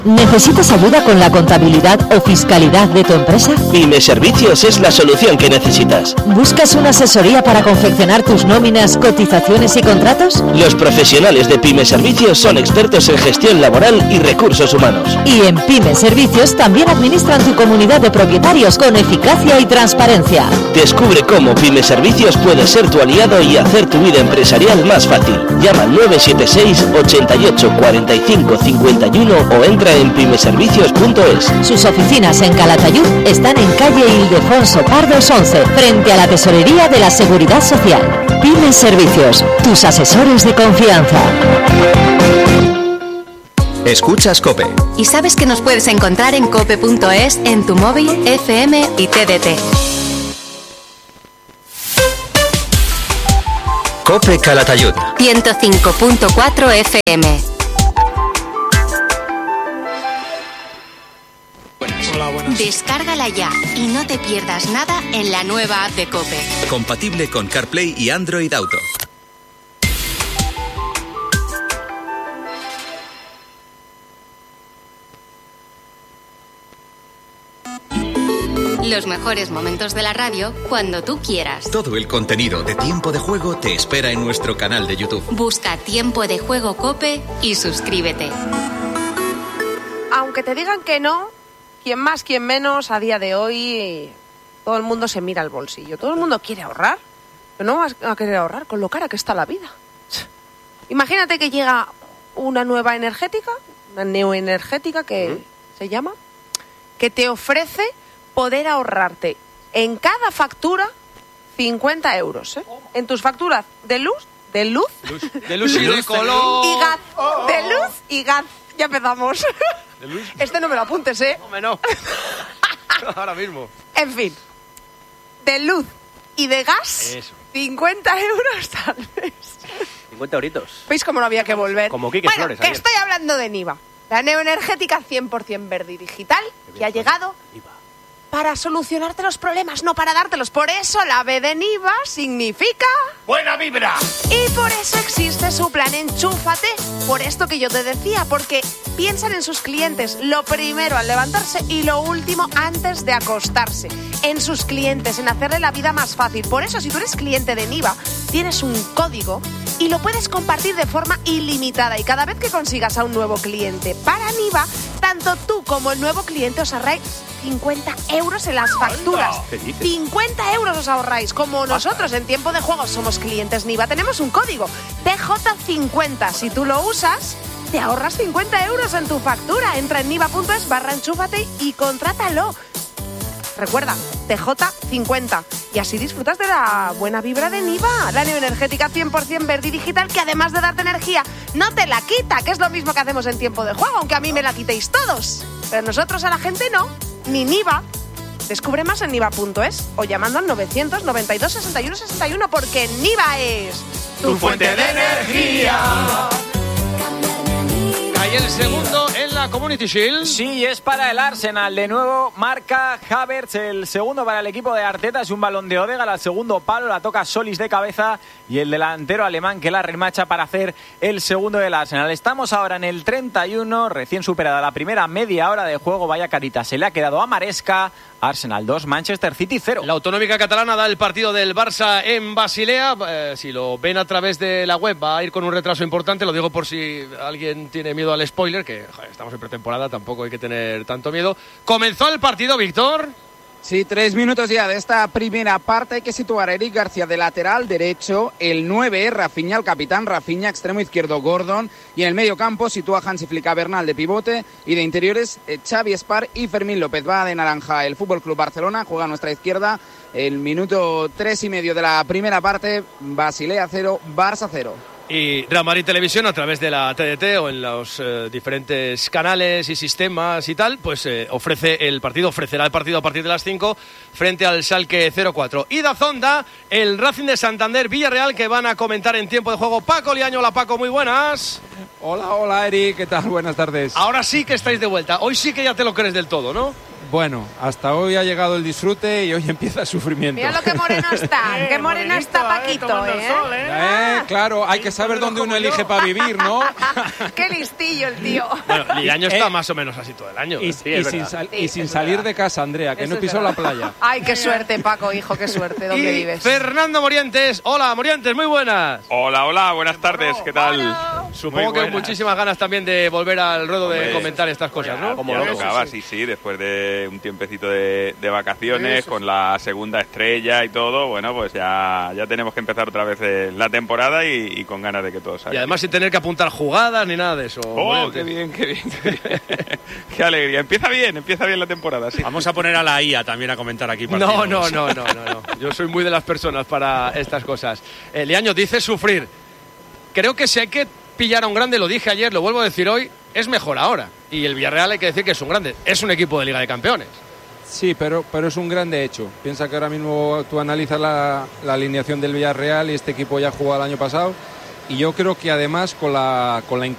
¿Necesitas ayuda con la contabilidad o fiscalidad de tu empresa? Pyme Servicios es la solución que necesitas. ¿Buscas una asesoría para confeccionar tus nóminas, cotizaciones y contratos? Los profesionales de Pyme Servicios son expertos en gestión laboral y recursos humanos. Y en Pyme Servicios también administran tu comunidad de propietarios con eficacia y transparencia. Descubre cómo Pyme Servicios puede ser tu aliado y hacer tu vida empresarial más fácil. Llama al 976 88 45 51 o entra en pymeservicios.es. Sus oficinas en Calatayud están en calle Ildefonso Pardos 11, frente a la Tesorería de la Seguridad Social. Pyme Servicios, tus asesores de confianza. Escuchas COPE. Y sabes que nos puedes encontrar en cope.es, en tu móvil, FM y TDT. COPE Calatayud 105.4 FM. Hola, buenas. Descárgala ya y no te pierdas nada en la nueva app de COPE. Compatible con CarPlay y Android Auto. Los mejores momentos de la radio cuando tú quieras. Todo el contenido de Tiempo de Juego te espera en nuestro canal de YouTube. Busca Tiempo de Juego COPE y suscríbete. Aunque te digan que no, quien más, quien menos, a día de hoy todo el mundo se mira al bolsillo. Todo el mundo quiere ahorrar. Pero no vas a querer ahorrar con lo cara que está la vida. Imagínate que llega una nueva energética, una neoenergética que se llama, que te ofrece poder ahorrarte en cada factura 50 euros, ¿eh? En tus facturas de luz y de color, y gas, de luz y gas. Ya empezamos. Este no me lo apuntes, ¿eh? No. Ahora mismo. En fin, de luz y de gas, Eso. 50 euros al mes. 50 euritos. ¿Veis cómo no había que volver? Como Quique bueno, Flores que ayer. estoy hablando de Niva, la neoenergética 100% verde y digital, que ha llegado para solucionarte los problemas, no para dártelos. Por eso la B de Niva significa... ¡Buena vibra! Y por eso existe su plan Enchúfate. Por esto que yo te decía, porque piensan en sus clientes lo primero al levantarse y lo último antes de acostarse. En sus clientes, en hacerle la vida más fácil. Por eso, si tú eres cliente de Niva, tienes un código y lo puedes compartir de forma ilimitada. Y cada vez que consigas a un nuevo cliente para Niva, tanto tú como el nuevo cliente os ahorráis 50 euros en las facturas. 50 euros os ahorráis. Como nosotros en Tiempo de Juego somos clientes Niva, tenemos un código TJ50. Si tú lo usas, te ahorras 50 euros en tu factura. Entra en niva.es/enchúfate y contrátalo. Recuerda, TJ50. Y así disfrutas de la buena vibra de Niva, la neoenergética 100% verde y digital, que además de darte energía, no te la quita, que es lo mismo que hacemos en Tiempo de Juego, aunque a mí me la quitéis todos. Pero nosotros a la gente no, ni Niva. Descubre más en niva.es o llamando al 992 61 61, porque Niva es Tu fuente de energía. Cae el segundo en la Community Shield. Sí, es para el Arsenal. De nuevo marca Havertz, el segundo para el equipo de Arteta. Es un balón de Odegaard al segundo palo, la toca Solis de cabeza y el delantero alemán que la remacha para hacer el segundo del Arsenal. Estamos ahora en el 31, recién superada la primera media hora de juego. Vaya carita, se le ha quedado a Maresca. Arsenal 2, Manchester City 0. La Autonómica Catalana da el partido del Barça en Basilea. Si lo ven a través de la web va a ir con un retraso importante. Lo digo por si alguien tiene miedo al spoiler, que estamos en pretemporada, tampoco hay que tener tanto miedo. Comenzó el partido, Víctor. Sí, 3 minutos ya de esta primera parte. Hay que situar a Eric García de lateral derecho, el 9 Rafinha, el capitán Rafinha, extremo izquierdo Gordon, y en el medio campo sitúa a Hansi Flick Bernal de pivote, y de interiores Xavi Espar y Fermín López. Va de naranja el Fútbol Club Barcelona, juega a nuestra izquierda. El minuto 3,5 de la primera parte, Basilea 0, Barça 0. Y Real Madrid Televisión, a través de la TDT o en los diferentes canales y sistemas y tal, pues ofrecerá el partido a partir de las 5 frente al Schalke 04. Y DAZN da el Racing de Santander Villarreal, que van a comentar en Tiempo de Juego Paco Liaño. Hola Paco, muy buenas. Hola Eric, ¿qué tal? Buenas tardes. Ahora sí que estáis de vuelta. Hoy sí que ya te lo crees del todo, ¿no? Bueno, hasta hoy ha llegado el disfrute y hoy empieza el sufrimiento. Mira lo que moreno está, qué moreno está Paquito, Claro, hay que saber dónde uno elige para vivir, ¿no? Qué listillo el tío. Bueno, el año está más o menos así todo el año. Y sin salir de casa, Andrea, que no pisó la playa. Ay, qué suerte, Paco, hijo, qué suerte, ¿dónde vives? Fernando Morientes. Hola, Morientes, muy buenas. Hola, buenas tardes, ¿qué tal? Hola. Supongo que muchísimas ganas también de volver al ruedo de comentar estas cosas, ¿no? Como lo tocaba, sí, después de un tiempecito de vacaciones, con la segunda estrella y todo, bueno, pues ya tenemos que empezar otra vez la temporada y con ganas de que todo salga. Y además sin tener que apuntar jugadas ni nada de eso. ¡Oh, qué bien! ¡Qué alegría! Empieza bien la temporada, sí. Vamos a poner a la IA también a comentar aquí partidos. No. Yo soy muy de las personas para estas cosas. Liaño dice sufrir. Creo que si hay que pillar a un grande, lo dije ayer, lo vuelvo a decir hoy, es mejor ahora. Y el Villarreal hay que decir que es un grande. Es un equipo de Liga de Campeones. Sí, pero es un grande hecho. Piensa que ahora mismo tú analizas la alineación del Villarreal y este equipo ya jugó el año pasado. Y yo creo que además con la